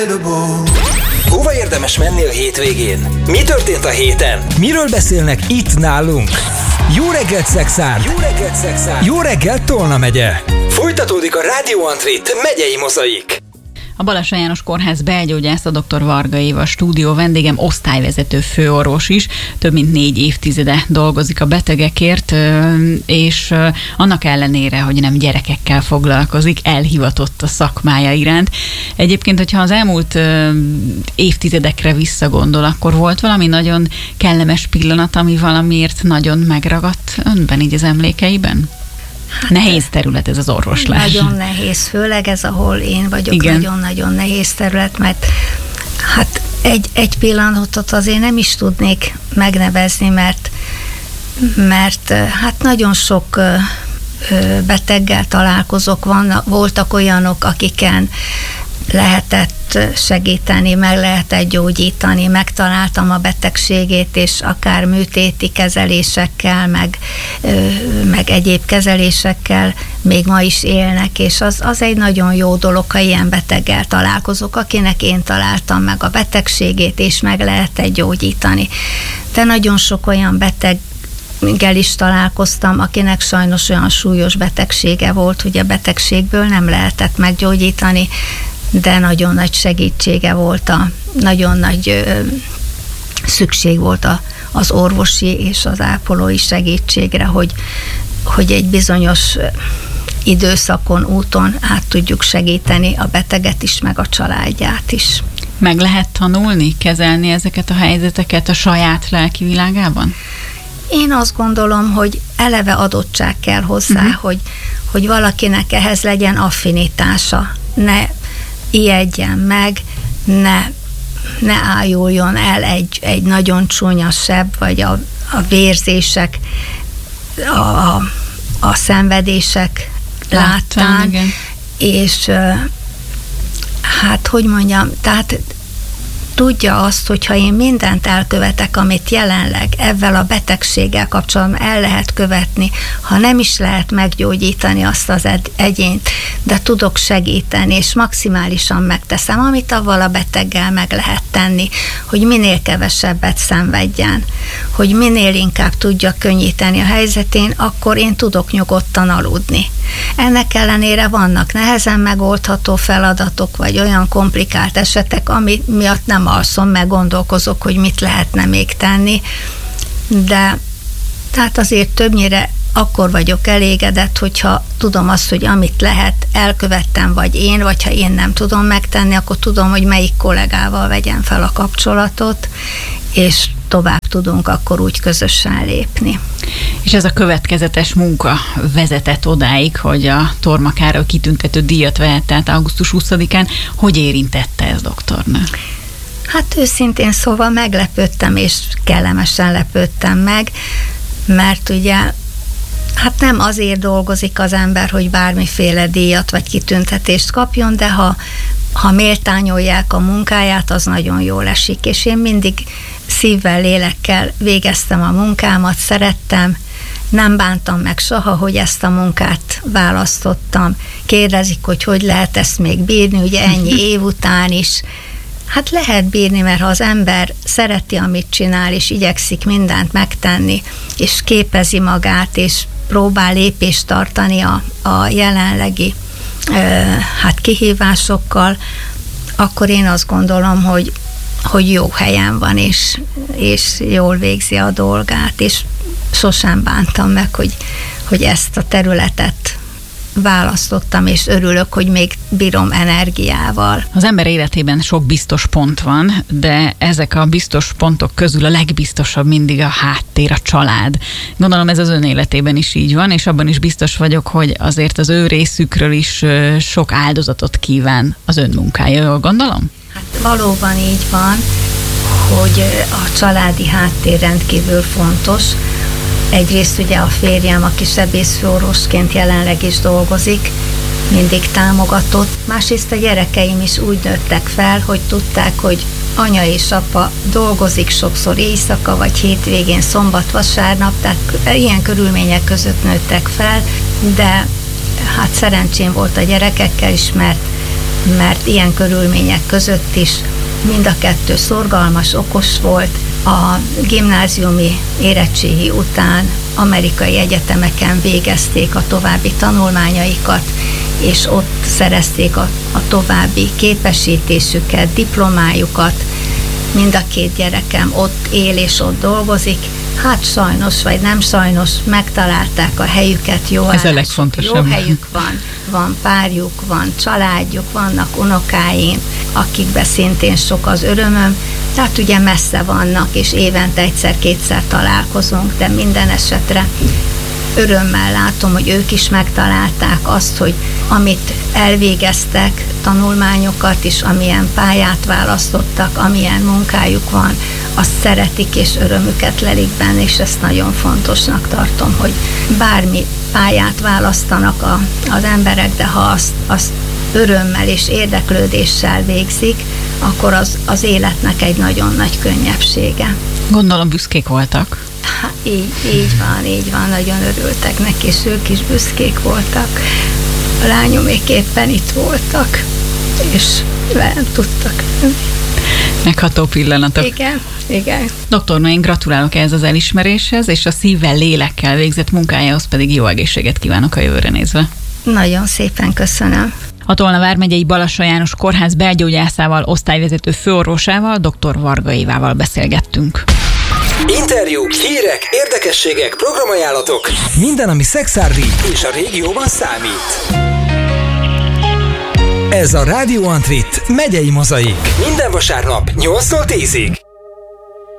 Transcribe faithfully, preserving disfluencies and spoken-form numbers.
Hova érdemes menni a hétvégén? Mi történt a héten? Miről beszélnek itt nálunk? Jó reggelt, Szexárd! Jó reggelt, Szexárd! Jó reggelt, Tolna megye! Folytatódik a Rádió Antrit megyei mozaik. A Balassa János Kórház belgyógyásza dr. Varga Éva stúdió vendégem, osztályvezető főorvos is, több mint négy évtizede dolgozik a betegekért, és annak ellenére, hogy nem gyerekekkel foglalkozik, elhivatott a szakmája iránt. Egyébként, hogyha az elmúlt évtizedekre visszagondol, akkor volt valami nagyon kellemes pillanat, ami valamiért nagyon megragadt önben, így az emlékeiben? Hát nehéz terület ez az orvoslás. Nagyon nehéz, főleg ez, ahol én vagyok, igen. Nagyon-nagyon nehéz terület, mert hát egy, egy pillanatot azért nem is tudnék megnevezni, mert, mert hát nagyon sok beteggel találkozok, vannak, voltak olyanok, akiken lehetett segíteni, meg lehetett gyógyítani, megtaláltam a betegségét, és akár műtéti kezelésekkel, meg, meg egyéb kezelésekkel még ma is élnek, és az, az egy nagyon jó dolog, ha ilyen beteggel találkozok, akinek én találtam meg a betegségét, és meg lehetett gyógyítani. De nagyon sok olyan beteg Gel is találkoztam, akinek sajnos olyan súlyos betegsége volt, hogy a betegségből nem lehetett meggyógyítani, de nagyon nagy segítsége volt, a, nagyon nagy ö, szükség volt a, az orvosi és az ápolói segítségre, hogy, hogy egy bizonyos időszakon, úton át tudjuk segíteni a beteget is, meg a családját is. Meg lehet tanulni, kezelni ezeket a helyzeteket a saját lelki világában? Én azt gondolom, hogy eleve adottság kell hozzá, uh-huh. hogy, hogy valakinek ehhez legyen affinitása, ne ijedjen meg, ne, ne ájuljon el egy, egy nagyon csúnya seb, vagy a, a vérzések, a, a, a szenvedések láttán, láttán és hát, hogy mondjam, tehát tudja azt, hogy ha én mindent elkövetek, amit jelenleg ezzel a betegséggel kapcsolatban el lehet követni, ha nem is lehet meggyógyítani azt az egyént, de tudok segíteni, és maximálisan megteszem, amit avval a beteggel meg lehet tenni, hogy minél kevesebbet szenvedjen, hogy minél inkább tudja könnyíteni a helyzetén, akkor én tudok nyugodtan aludni. Ennek ellenére vannak nehezen megoldható feladatok, vagy olyan komplikált esetek, ami miatt nem alszom, meg gondolkozok, hogy mit lehetne még tenni, de tehát azért többnyire akkor vagyok elégedett, hogyha tudom azt, hogy amit lehet, elkövettem, vagy én, vagy ha én nem tudom megtenni, akkor tudom, hogy melyik kollégával vegyem fel a kapcsolatot, és tovább tudunk akkor úgy közösen lépni. És ez a következetes munka vezetett odáig, hogy a Torma Károly kitüntető díjat vehette át augusztus huszadikán. Hogy érintette ez, doktornő? Hát őszintén szóval meglepődtem, és kellemesen lepődtem meg, mert ugye hát nem azért dolgozik az ember, hogy bármiféle díjat vagy kitüntetést kapjon, de ha, ha méltányolják a munkáját, az nagyon jól esik, és én mindig szívvel, lélekkel végeztem a munkámat, szerettem, nem bántam meg soha, hogy ezt a munkát választottam. Kérdezik, hogy hogy lehet ezt még bírni, ugye ennyi év után is. Hát lehet bírni, mert ha az ember szereti, amit csinál, és igyekszik mindent megtenni, és képezi magát, és próbál lépést tartani a, a jelenlegi ö, hát kihívásokkal, akkor én azt gondolom, hogy, hogy jó helyen van, és, és jól végzi a dolgát, és sosem bántam meg, hogy, hogy ezt a területet választottam, és örülök, hogy még bírom energiával. Az ember életében sok biztos pont van, de ezek a biztos pontok közül a legbiztosabb mindig a háttér, a család. Gondolom ez az ön életében is így van, és abban is biztos vagyok, hogy azért az ő részükről is sok áldozatot kíván az ön munkája, jól gondolom? Hát valóban így van, hogy a családi háttér rendkívül fontos. Egyrészt ugye a férjem, aki sebészfőorvosként jelenleg is dolgozik, mindig támogatott. Másrészt a gyerekeim is úgy nőttek fel, hogy tudták, hogy anya és apa dolgozik sokszor éjszaka, vagy hétvégén, szombat, vasárnap, tehát ilyen körülmények között nőttek fel, de hát szerencsém volt a gyerekekkel is, mert mert ilyen körülmények között is mind a kettő szorgalmas, okos volt. A gimnáziumi érettségi után amerikai egyetemeken végezték a további tanulmányaikat, és ott szerezték a, a további képesítésüket, diplomájukat. Mind a két gyerekem ott él és ott dolgozik. Hát sajnos, vagy nem sajnos, megtalálták a helyüket, jó Ez a legfontosabb. Jó helyük van, van párjuk, van családjuk, vannak unokáim, akikben szintén sok az örömöm. Tehát ugye messze vannak, és évente egyszer-kétszer találkozunk, de minden esetre örömmel látom, hogy ők is megtalálták azt, hogy amit elvégeztek, tanulmányokat is, amilyen pályát választottak, amilyen munkájuk van, azt szeretik és örömüket lelik benne, és ezt nagyon fontosnak tartom, hogy bármi pályát választanak a, az emberek, de ha azt, azt örömmel és érdeklődéssel végzik, akkor az, az életnek egy nagyon nagy könnyebbsége. Gondolom büszkék voltak. Hát, így, így van, így van, nagyon örültek neki, és ők is büszkék voltak. A lányomék éppen itt voltak, és velem tudtak. Megható pillanatok. Igen, igen. Doktornő, én gratulálok ehhez az elismeréshez, és a szívvel, lélekkel végzett munkájához pedig jó egészséget kívánok a jövőre nézve. Nagyon szépen köszönöm. A Tolna vármegyei Balassa János Kórház belgyógyászával, osztályvezető főorvosával, dr. Varga Évával beszélgettünk. Interjúk, hírek, érdekességek, programajánlatok. Minden, ami szexárdi és a régióban számít. Ez a Rádió Antrit megyei mozaik. Minden vasárnap nyolctól tízig.